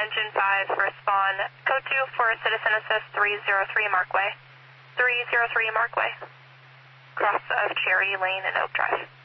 engine 5, respond. Code 2 for Citizen Assist 303 Markway. 303 Markway. Cross of Cherry Lane and Oak Drive.